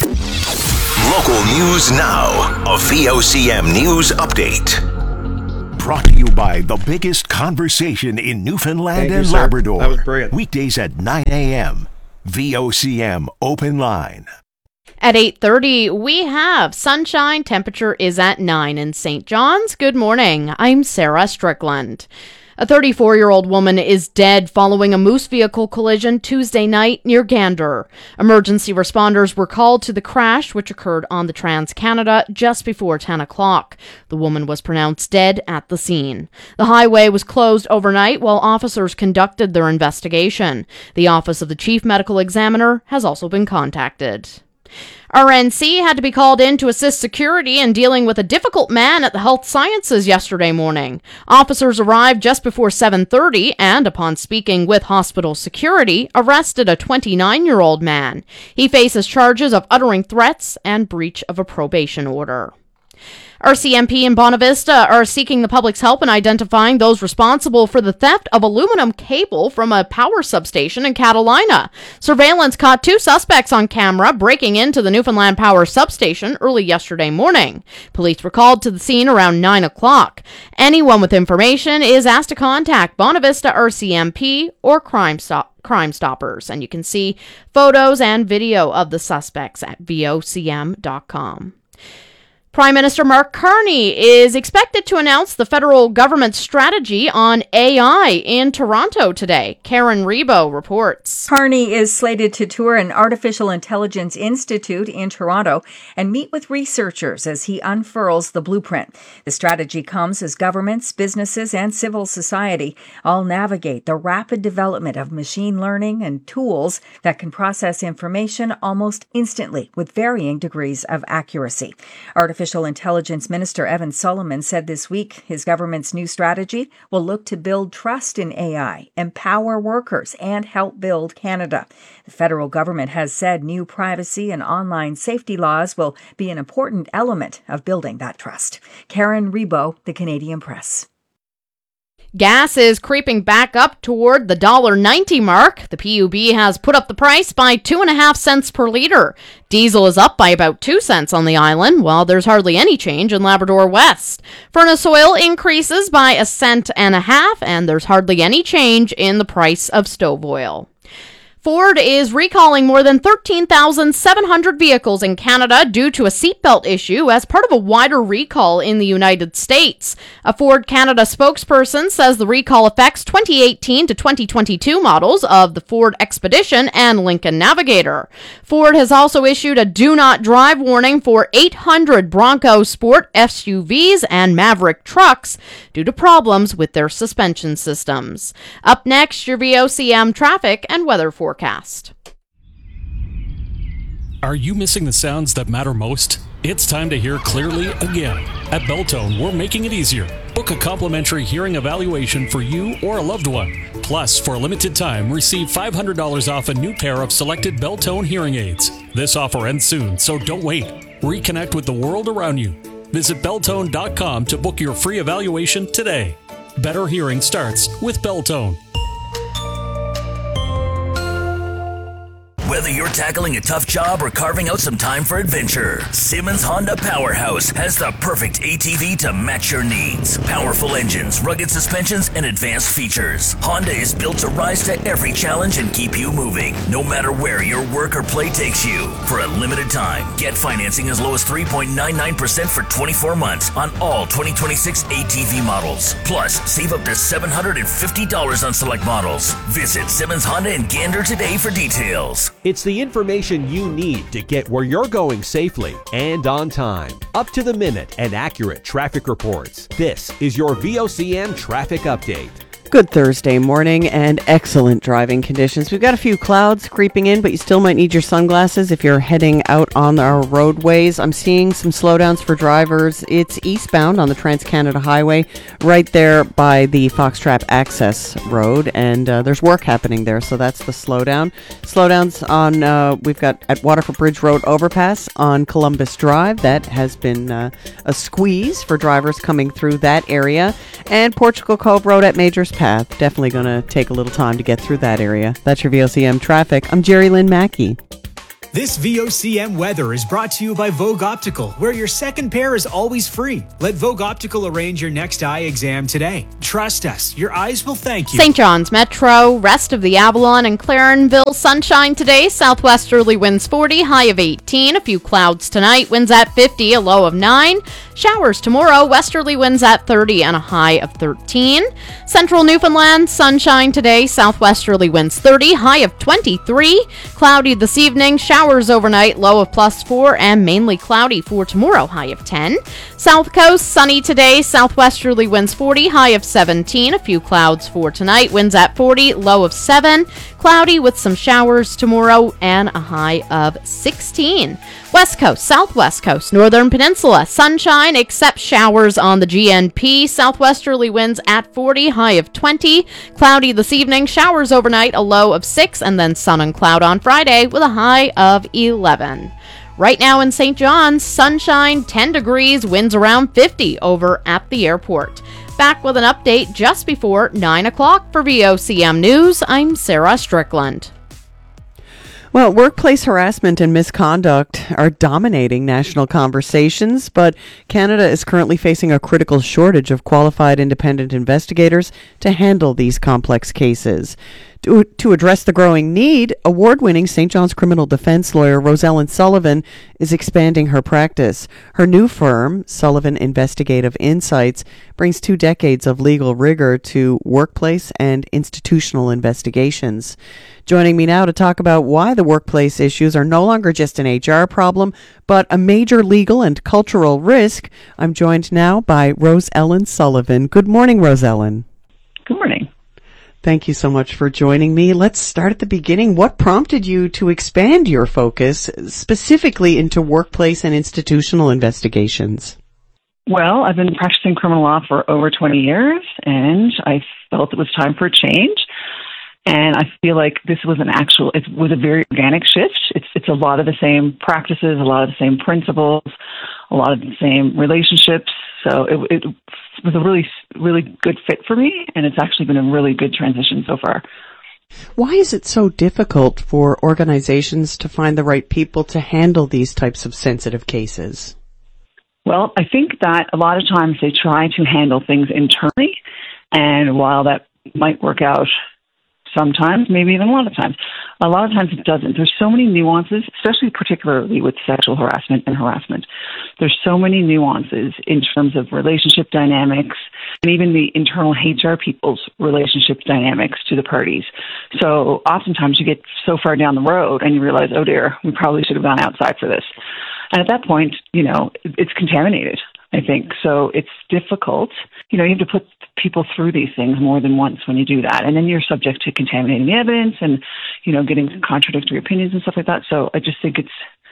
Local news now. A VOCM news update. Brought to you by the biggest conversation in Newfoundland and Labrador. That was brilliant. Weekdays at 9 a.m. VOCM Open Line. At 8:30, we have sunshine. Temperature is at 9 in St. John's. Good morning. I'm Sarah Strickland. A 34-year-old woman is dead following a moose vehicle collision Tuesday night near Gander. Emergency responders were called to the crash, which occurred on the Trans-Canada just before 10 o'clock. The woman was pronounced dead at the scene. The highway was closed overnight while officers conducted their investigation. The Office of the Chief Medical Examiner has also been contacted. RNC had to be called in to assist security in dealing with a difficult man at the Health Sciences yesterday morning. Officers arrived just before 7:30 and, upon speaking with hospital security, arrested a 29-year-old man. He faces charges of uttering threats and breach of a probation order. RCMP and Bonavista are seeking the public's help in identifying those responsible for the theft of aluminum cable from a power substation in Catalina. Surveillance caught 2 suspects on camera breaking into the Newfoundland Power substation early yesterday morning. Police were called to the scene around 9 o'clock. Anyone with information is asked to contact Bonavista RCMP or Crime Stoppers, and you can see photos and video of the suspects at vocm.com. Prime Minister Mark Carney is expected to announce the federal government's strategy on AI in Toronto today. Karen Rebo reports. Carney is slated to tour an artificial intelligence institute in Toronto and meet with researchers as he unfurls the blueprint. The strategy comes as governments, businesses, and civil society all navigate the rapid development of machine learning and tools that can process information almost instantly with varying degrees of accuracy. Artificial Intelligence Minister Evan Solomon said this week his government's new strategy will look to build trust in AI, empower workers, and help build Canada. The federal government has said new privacy and online safety laws will be an important element of building that trust. Karen Rebo, The Canadian Press. Gas is creeping back up toward the $1.90 mark. The PUB has put up the price by 2.5 cents per liter. Diesel is up by about 2 cents on the island, while there's hardly any change in Labrador West. Furnace oil increases by 1.5 cents, and there's hardly any change in the price of stove oil. Ford is recalling more than 13,700 vehicles in Canada due to a seatbelt issue as part of a wider recall in the United States. A Ford Canada spokesperson says the recall affects 2018 to 2022 models of the Ford Expedition and Lincoln Navigator. Ford has also issued a do not drive warning for 800 Bronco Sport SUVs and Maverick trucks due to problems with their suspension systems. Up next, your VOCM traffic and weather forecast. Are you missing the sounds that matter most? It's time to hear clearly again. At Beltone, we're making it easier. Book a complimentary hearing evaluation for you or a loved one. Plus, for a limited time, receive $500 off a new pair of selected Beltone hearing aids. This offer ends soon, so don't wait. Reconnect with the world around you. Visit Beltone.com to book your free evaluation today. Better hearing starts with Beltone. Whether you're tackling a tough job or carving out some time for adventure, Simmons Honda Powerhouse has the perfect ATV to match your needs. Powerful engines, rugged suspensions, and advanced features. Honda is built to rise to every challenge and keep you moving, no matter where your work or play takes you. For a limited time, get financing as low as 3.99% for 24 months on all 2026 ATV models. Plus, save up to $750 on select models. Visit Simmons Honda in Gander today for details. It's the information you need to get where you're going safely and on time. Up to the minute and accurate traffic reports. This is your VOCM Traffic Update. Good Thursday morning and excellent driving conditions. We've got a few clouds creeping in, but you still might need your sunglasses if you're heading out on our roadways. I'm seeing some slowdowns for drivers. It's eastbound on the Trans-Canada Highway, right there by the Foxtrap Access Road, and there's work happening there, so that's the slowdown. Slowdowns on, we've got at Waterford Bridge Road overpass on Columbus Drive. That has been a squeeze for drivers coming through that area. And Portugal Cove Road at Majors Path. Definitely going to take a little time to get through that area. That's your VOCM traffic. I'm Jerry Lynn Mackey. This VOCM weather is brought to you by Vogue Optical, where your second pair is always free. Let Vogue Optical arrange your next eye exam today. Trust us, your eyes will thank you. St. John's Metro, rest of the Avalon and Clarenville, sunshine today. Southwesterly winds 40, high of 18. A few clouds tonight, winds at 50, a low of 9. Showers tomorrow, westerly winds at 30 and a high of 13. Central Newfoundland, sunshine today. Southwesterly winds 30, high of 23. Cloudy this evening, showers overnight, low of +4, and mainly cloudy for tomorrow, high of 10. South Coast, sunny today. Southwesterly winds 40, high of 17. A few clouds for tonight, winds at 40, low of 7. Cloudy with some showers tomorrow and a high of 16. West Coast, Southwest Coast, Northern Peninsula, sunshine except showers on the GNP. Southwesterly winds at 40, high of 20. Cloudy this evening, showers overnight, a low of 6, and then sun and cloud on Friday with a high of 11. Right now in St. John's, sunshine, 10 degrees, winds around 50 over at the airport. Back with an update just before 9 o'clock for VOCM News. I'm Sarah Strickland. Well, workplace harassment and misconduct are dominating national conversations, but Canada is currently facing a critical shortage of qualified independent investigators to handle these complex cases. To address the growing need, award-winning St. John's criminal defense lawyer Rosellen Sullivan is expanding her practice. Her new firm, Sullivan Investigative Insights, brings 2 decades of legal rigor to workplace and institutional investigations. Joining me now to talk about why the workplace issues are no longer just an HR problem, but a major legal and cultural risk, I'm joined now by Rosellen Sullivan. Good morning, Rosellen. Good morning. Thank you so much for joining me. Let's start at the beginning. What prompted you to expand your focus specifically into workplace and institutional investigations? Well, I've been practicing criminal law for over 20 years, and I felt it was time for a change. And I feel like this was it was a very organic shift. It's a lot of the same practices, a lot of the same principles, a lot of the same relationships. So it was a really, really good fit for me, and it's actually been a really good transition so far. Why is it so difficult for organizations to find the right people to handle these types of sensitive cases? Well, I think that a lot of times they try to handle things internally, and while that might work out sometimes, maybe even a lot of times it doesn't. There's so many nuances, especially particularly with sexual harassment and harassment. There's so many nuances in terms of relationship dynamics and even the internal HR people's relationship dynamics to the parties. So oftentimes you get so far down the road and you realize, oh dear, we probably should have gone outside for this. And at that point, it's contaminated, I think. So it's difficult. You have to put people through these things more than once when you do that. And then you're subject to contaminating the evidence and, getting contradictory opinions and stuff like that. So I just think it's,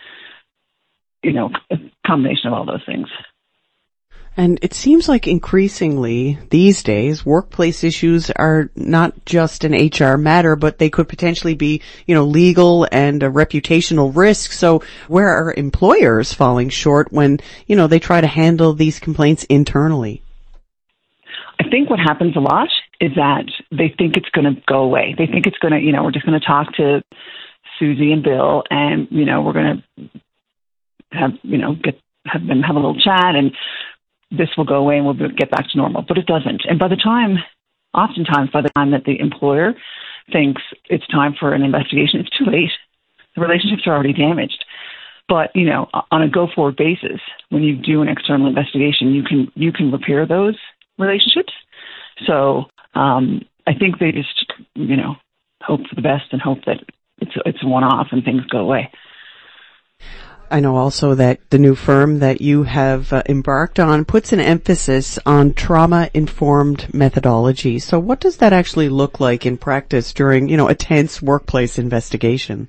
a combination of all those things. And it seems like increasingly these days, workplace issues are not just an HR matter, but they could potentially be, legal and a reputational risk. So where are employers falling short when, they try to handle these complaints internally? I think what happens a lot is that they think it's going to go away. They think it's going to, we're just going to talk to Susie and Bill and, we're going to have a little chat and this will go away and we'll get back to normal. But it doesn't. And oftentimes by the time that the employer thinks it's time for an investigation, it's too late. The relationships are already damaged. But, on a go-forward basis, when you do an external investigation, you can repair those relationships. So I think they just, hope for the best and hope that it's one-off and things go away. I know also that the new firm that you have embarked on puts an emphasis on trauma-informed methodology. So what does that actually look like in practice during, a tense workplace investigation?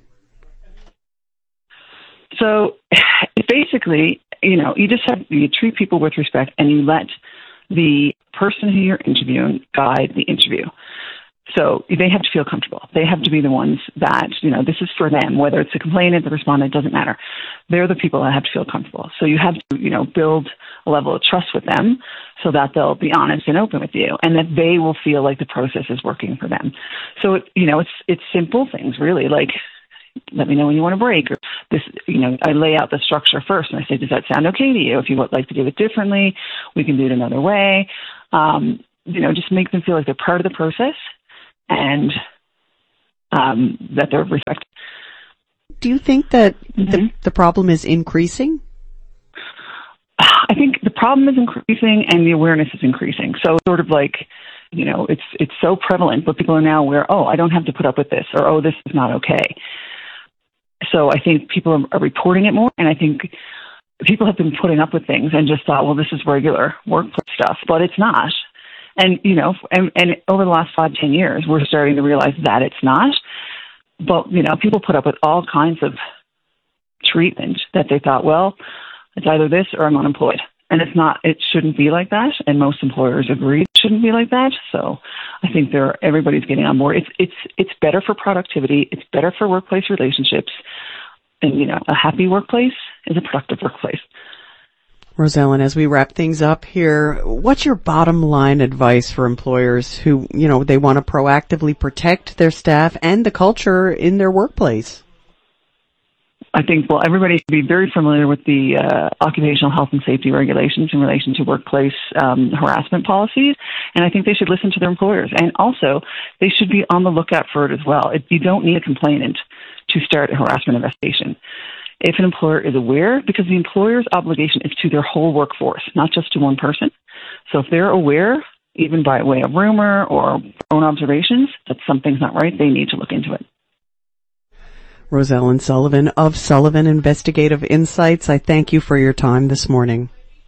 So basically, you treat people with respect and you let the person who you're interviewing guide the interview. So they have to feel comfortable. They have to be the ones that, this is for them, whether it's the complainant, the respondent, doesn't matter. They're the people that have to feel comfortable. So you have to, build a level of trust with them so that they'll be honest and open with you and that they will feel like the process is working for them. So, it's simple things really, like, let me know when you want to break, or this, I lay out the structure first and I say, does that sound okay to you? If you would like to do it differently, we can do it another way. Just make them feel like they're part of the process and that they're respected. Do you think that the problem is increasing? I think the problem is increasing and the awareness is increasing. So sort of like, it's so prevalent, but people are now aware, I don't have to put up with this, or, this is not okay. So I think people are reporting it more, and I think people have been putting up with things and just thought, well, this is regular workplace stuff, but it's not. And, and over the last 5-10 years, we're starting to realize that it's not. But, people put up with all kinds of treatment that they thought, well, it's either this or I'm unemployed. And it's not, it shouldn't be like that. And most employers agree it shouldn't be like that. So I think everybody's getting on board. It's better for productivity. It's better for workplace relationships. And, a happy workplace is a productive workplace. Rosellen, as we wrap things up here, what's your bottom line advice for employers who, they want to proactively protect their staff and the culture in their workplace? I think, everybody should be very familiar with the occupational health and safety regulations in relation to workplace harassment policies, and I think they should listen to their employers. And also, they should be on the lookout for it as well. You don't need a complainant to start a harassment investigation. If an employer is aware, because the employer's obligation is to their whole workforce, not just to one person. So if they're aware, even by way of rumor or own observations, that something's not right, they need to look into it. Rosellen Sullivan of Sullivan Investigative Insights, I thank you for your time this morning.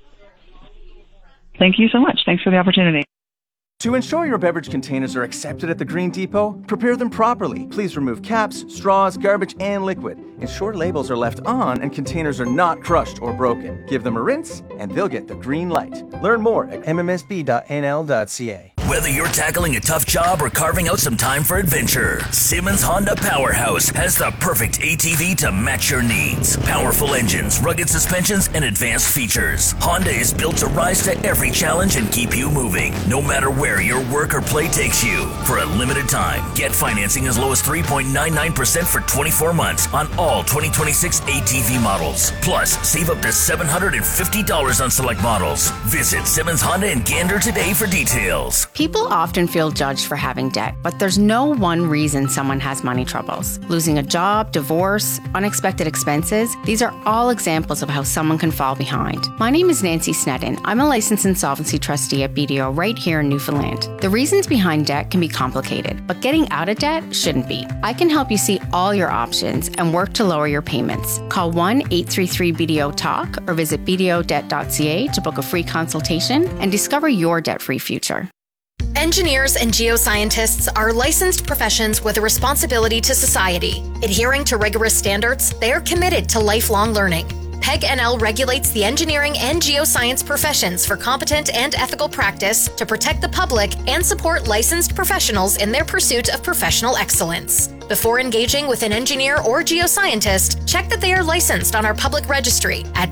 Thank you so much. Thanks for the opportunity. To ensure your beverage containers are accepted at the Green Depot, prepare them properly. Please remove caps, straws, garbage, and liquid. Ensure labels are left on and containers are not crushed or broken. Give them a rinse, and they'll get the green light. Learn more at mmsb.nl.ca. Whether you're tackling a tough job or carving out some time for adventure, Simmons Honda Powerhouse has the perfect ATV to match your needs. Powerful engines, rugged suspensions, and advanced features. Honda is built to rise to every challenge and keep you moving, no matter where your work or play takes you. For a limited time, get financing as low as 3.99% for 24 months on all 2026 ATV models. Plus, save up to $750 on select models. Visit Simmons Honda in Gander today for details. People often feel judged for having debt, but there's no one reason someone has money troubles. Losing a job, divorce, unexpected expenses, these are all examples of how someone can fall behind. My name is Nancy Snedden. I'm a licensed insolvency trustee at BDO right here in Newfoundland. The reasons behind debt can be complicated, but getting out of debt shouldn't be. I can help you see all your options and work to lower your payments. Call 1-833-BDO-TALK or visit bdodebt.ca to book a free consultation and discover your debt-free future. Engineers and geoscientists are licensed professions with a responsibility to society. Adhering to rigorous standards, they are committed to lifelong learning. PEG NL regulates the engineering and geoscience professions for competent and ethical practice to protect the public and support licensed professionals in their pursuit of professional excellence. Before engaging with an engineer or geoscientist, check that they are licensed on our public registry at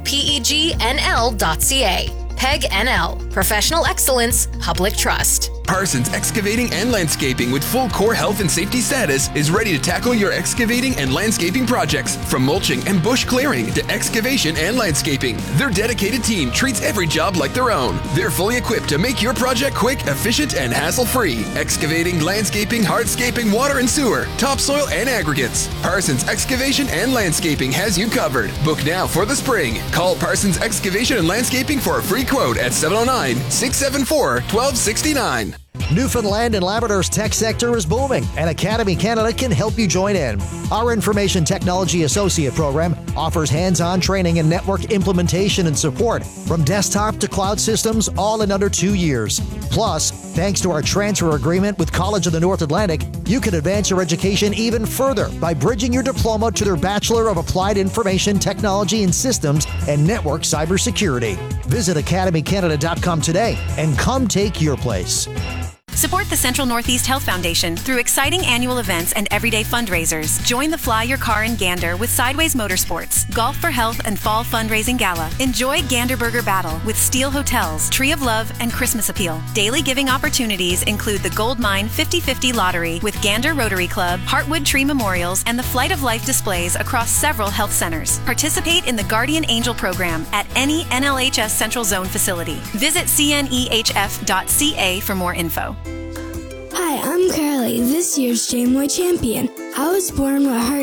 pegnl.ca. PEG NL, Professional Excellence, Public Trust. Parsons Excavating and Landscaping with full core health and safety status is ready to tackle your excavating and landscaping projects. From mulching and bush clearing to excavation and landscaping, their dedicated team treats every job like their own. They're fully equipped to make your project quick, efficient, and hassle-free. Excavating, landscaping, hardscaping, water and sewer, topsoil, and aggregates. Parsons Excavation and Landscaping has you covered. Book now for the spring. Call Parsons Excavation and Landscaping for a free quote at 709-674-1269. Newfoundland and Labrador's tech sector is booming, and Academy Canada can help you join in. Our Information Technology Associate program offers hands-on training in network implementation and support from desktop to cloud systems, all in under 2 years. Plus, thanks to our transfer agreement with College of the North Atlantic, you can advance your education even further by bridging your diploma to their Bachelor of Applied Information Technology in Systems and Network Cybersecurity. Visit academycanada.com today and come take your place. Support the Central Northeast Health Foundation through exciting annual events and everyday fundraisers. Join the Fly Your Car in Gander with Sideways Motorsports, Golf for Health and Fall Fundraising Gala. Enjoy Gander Burger Battle with Steel Hotels, Tree of Love, and Christmas Appeal. Daily giving opportunities include the Gold Mine 50/50 Lottery with Gander Rotary Club, Heartwood Tree Memorials, and the Flight of Life displays across several health centers. Participate in the Guardian Angel program at any NLHS Central Zone facility. Visit cnehf.ca for more info. Hi, I'm Carly, this year's Jamoy champion. I was born with heart